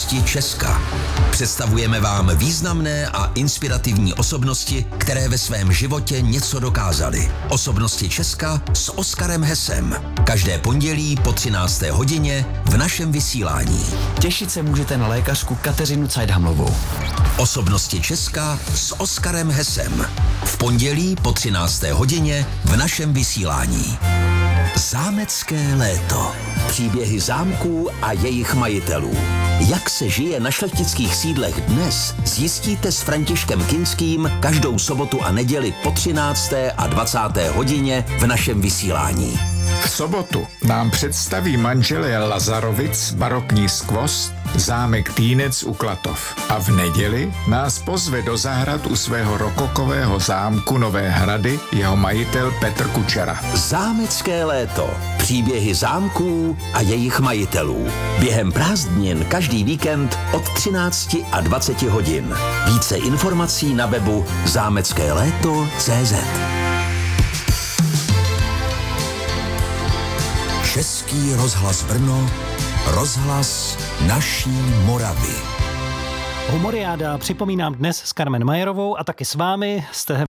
Osobnosti Česka. Představujeme vám významné a inspirativní osobnosti, které ve svém životě něco dokázaly. Osobnosti Česka s Oskarem Hesem. Každé pondělí po 13. hodině v našem vysílání. Těšit se můžete na lékařku Kateřinu Cajdhamlovou. Osobnosti Česka s Oskarem Hesem. V pondělí po 13. hodině v našem vysílání. Zámecké léto. Příběhy zámků a jejich majitelů. Jak se žije na šlechtických sídlech dnes, zjistíte s Františkem Kinským každou sobotu a neděli po 13. a 20. hodině v našem vysílání. V sobotu nám představí manželé Lazarovic barokní skvost zámek Týnec u Klatov. A v neděli nás pozve do zahrad u svého rokokového zámku Nové Hrady jeho majitel Petr Kučera. Zámecké léto. Příběhy zámků a jejich majitelů. Během prázdnin každý víkend od 13 a 20 hodin. Více informací na webu zámeckéléto.cz. Český rozhlas Brno, rozhlas naší Moravy. Humoriáda připomínám dnes s Carmen Majerovou a taky s vámi. Jste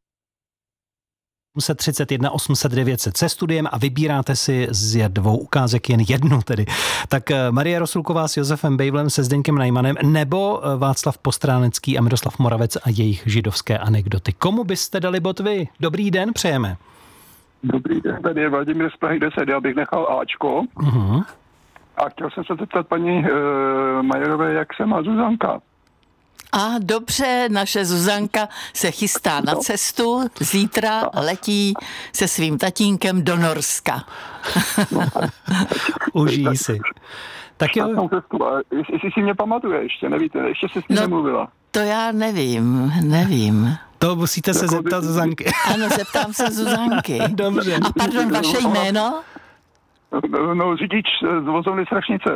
831 800 900 se studiem a vybíráte si z dvou ukázek jen jednu tedy. Tak Marie Rosulková s Josefem Bejvlem, se Zdeňkem Najmanem nebo Václav Postránecký a Miroslav Moravec a jejich židovské anekdoty. Komu byste dali bod vy? Dobrý den, přejeme. Dobrý den, tady je Vladimír z Prahy 10, já bych nechal Ačko. Uh-huh. A chtěl jsem se zeptat paní Majerové, jak se má Zuzanka. A dobře, naše Zuzanka se chystá na cestu, zítra letí se svým tatínkem do Norska. Užij si. Tak jo. Jestli si mě pamatuje ještě, nevíte, ještě se s ní nemluvila. To já nevím. To musíte se zeptat Zuzanky. Ano, zeptám se Zuzanky. Dobře. A pardon, vaše jméno? No, řidič z vozovny Strašnice.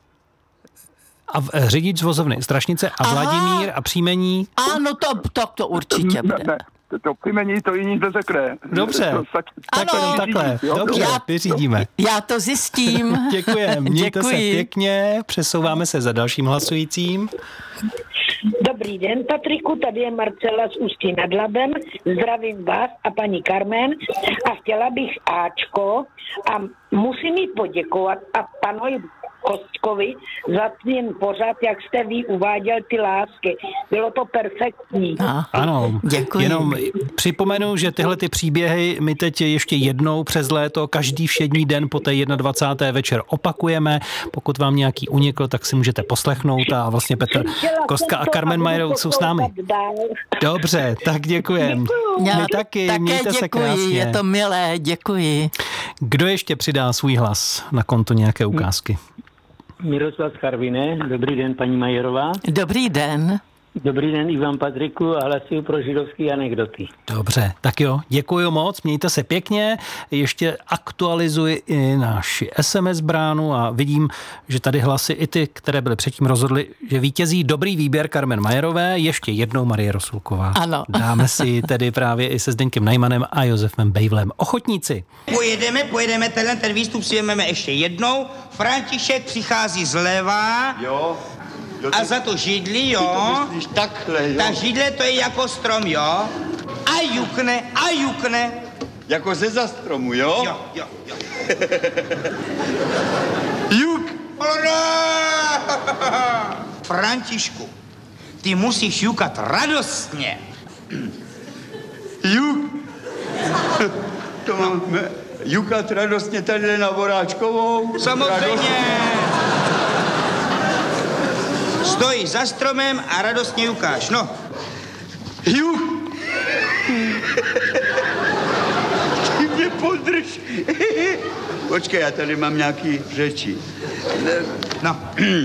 A řidič z vozovny Strašnice a Vladimír a příjmení? Ano, to určitě bude. Ne, to příjmení to jiný neřekne. Dobře, takhle. Dobře, vyřídíme. Já to zjistím. Děkujeme, mějte se pěkně, přesouváme se za dalším hlasujícím. Dobrý den, Patriku, tady je Marcela z Ústí nad Labem. Zdravím vás a paní Carmen a chtěla bych Ačko a musím jí poděkovat a panu Kostkovi za ten pořad, jak jste vy uváděl ty lásky. Bylo to perfektní. Ano, děkuji. Jenom připomenu, že tyhle ty příběhy my teď ještě jednou přes léto, každý všední den po té 21. večer opakujeme. Pokud vám nějaký unikl, tak si můžete poslechnout a vlastně Petr Kostka a Carmen Majerovou jsou s námi. Dobře, tak děkujeme. My taky, mějte se krásně. Je to milé, děkuji. Kdo ještě přidá svůj hlas na konto nějaké ukázky? Miroslav Karviné, dobrý den, paní Majerová. Dobrý den. Dobrý den, Ivan Patriku, a hlasuju pro židovské anekdoty. Dobře, tak jo, děkuji moc, mějte se pěkně. Ještě aktualizuji i naši SMS bránu a vidím, že tady hlasy i ty, které byly předtím rozhodly, že vítězí dobrý výběr Carmen Majerové, ještě jednou Marie Rosulková. Ano. Dáme si tedy právě i se Zdeňkem Najmanem a Josefem Bejvlem. Ochotníci. Pojedeme, ten výstup si vezmeme ještě jednou. František přichází zleva. Jo. A za to židli, jo. Takhle, jo. Ta židle to je jako strom, jo. A jukne. Jako ze zastromu, jo? Jo. Juk! Františku, ty musíš jukat radostně. Juk! To máme jukat radostně tady na Voráčkovou. Samozřejmě. Stojí za stromem a radostně jukáš, no. Juk! Ty mě podrž. Počkej, já tady mám nějaký řeči. No.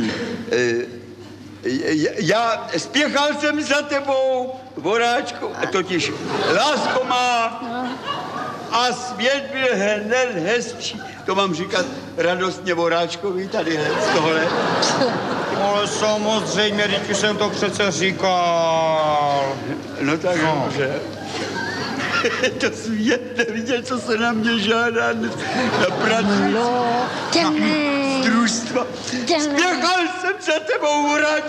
Já spěchal jsem za tebou, Voráčku, totiž lásko má a svět byl hned hezčí. To mám říkat radostně Voráčkovi tady z tohle. Ale samozřejmě, teď už jsem to přece říkal. No tak dobře. To svět neviděl, co se na mě žádá na prací. Z družstva. Spěchal jsem za tebou, Voráčku.